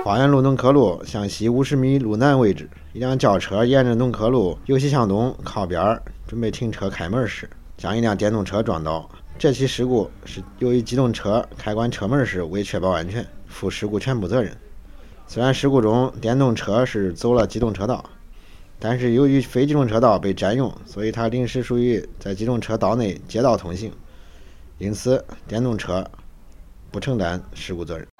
花园路农科路向西50米路南位置，一辆轿车沿着农科路右西向东靠边，准备停车开门时，将一辆电动车撞倒。这起事故是由于机动车开关车门时未确保安全，负事故全部责任。虽然事故中电动车是走了机动车道，但是由于非机动车道被占用，所以它临时属于在机动车道内街道通行，因此电动车不承担事故责任。